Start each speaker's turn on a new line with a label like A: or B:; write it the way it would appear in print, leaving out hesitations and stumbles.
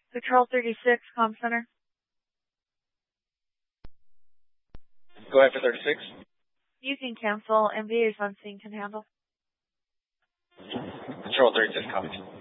A: Patrol 36, comm center.
B: Go ahead for 36.
A: You can cancel. MVA's on scene can handle.
B: Patrol 36, copy.